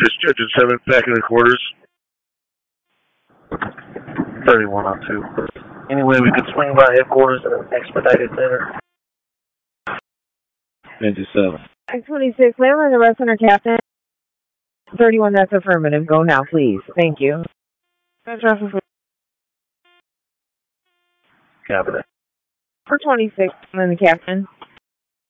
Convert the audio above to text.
Just Judge 7, packing the quarters. 3102. Anyway, we could swing by headquarters and expedite it there. Engine 7. 26, Lamb, the rest center captain. 31, that's affirmative. Go now, please. Thank you. Copy that. For 26, and the captain.